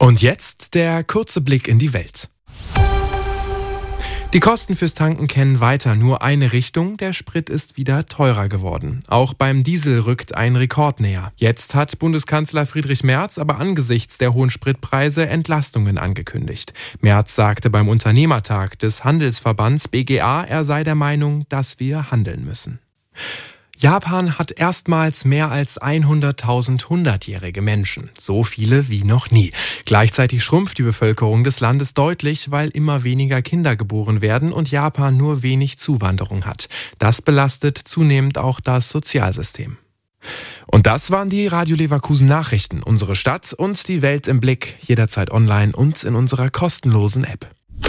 Und jetzt der kurze Blick in die Welt. Die Kosten fürs Tanken kennen weiter nur eine Richtung, der Sprit ist wieder teurer geworden. Auch beim Diesel rückt ein Rekord näher. Jetzt hat Bundeskanzler Friedrich Merz aber angesichts der hohen Spritpreise Entlastungen angekündigt. Merz sagte beim Unternehmertag des Handelsverbands BGA, er sei der Meinung, dass wir handeln müssen. Japan hat erstmals mehr als 100.000 hundertjährige Menschen, so viele wie noch nie. Gleichzeitig schrumpft die Bevölkerung des Landes deutlich, weil immer weniger Kinder geboren werden und Japan nur wenig Zuwanderung hat. Das belastet zunehmend auch das Sozialsystem. Und das waren die Radio Leverkusen Nachrichten, unsere Stadt und die Welt im Blick, jederzeit online und in unserer kostenlosen App.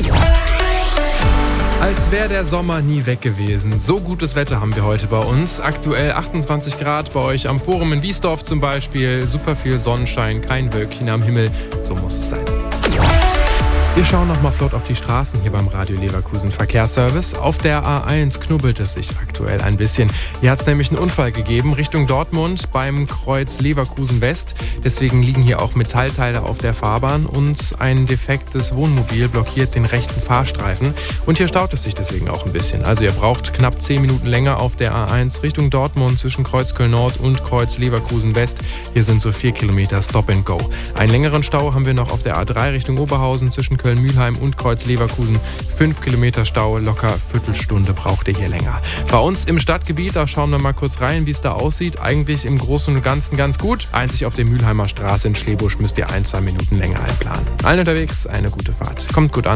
Als wäre der Sommer nie weg gewesen. So gutes Wetter haben wir heute bei uns. Aktuell 28 Grad bei euch am Forum in Wiesdorf zum Beispiel. Super viel Sonnenschein, kein Wölkchen am Himmel. So muss es sein. Wir schauen noch mal flott auf die Straßen hier beim Radio Leverkusen Verkehrsservice. Auf der A1 knubbelt es sich aktuell ein bisschen. Hier hat es nämlich einen Unfall gegeben Richtung Dortmund beim Kreuz Leverkusen West. Deswegen liegen hier auch Metallteile auf der Fahrbahn und ein defektes Wohnmobil blockiert den rechten Fahrstreifen. Und hier staut es sich deswegen auch ein bisschen. Also ihr braucht knapp 10 Minuten länger auf der A1 Richtung Dortmund zwischen Kreuz Köln Nord und Kreuz Leverkusen West. Hier sind so 4 Kilometer Stop and Go. Einen längeren Stau haben wir noch auf der A3 Richtung Oberhausen zwischen Köln-Mühlheim und Kreuz-Leverkusen. 5 Kilometer Stau, locker Viertelstunde braucht ihr hier länger. Bei uns im Stadtgebiet, da schauen wir mal kurz rein, wie es da aussieht. Eigentlich im Großen und Ganzen ganz gut. Einzig auf der Mülheimer Straße in Schlebusch müsst ihr 1-2 Minuten länger einplanen. Allen unterwegs eine gute Fahrt. Kommt gut an.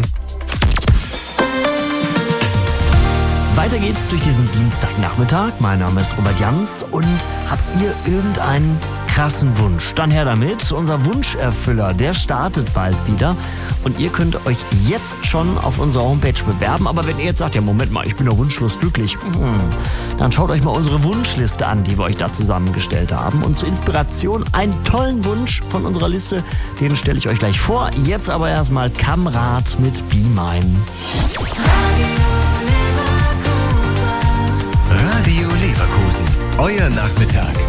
Weiter geht's durch diesen Dienstagnachmittag. Mein Name ist Robert Jans und habt ihr irgendeinen krassen Wunsch? Dann her damit. Unser Wunscherfüller, der startet bald wieder und ihr könnt euch jetzt schon auf unserer Homepage bewerben. Aber wenn ihr jetzt sagt, ja Moment mal, ich bin doch wunschlos glücklich, dann schaut euch mal unsere Wunschliste an, die wir euch da zusammengestellt haben. Und zur Inspiration einen tollen Wunsch von unserer Liste, den stelle ich euch gleich vor. Jetzt aber erstmal Kamrat mit Be Mine. Radio Leverkusen, euer Nachmittag.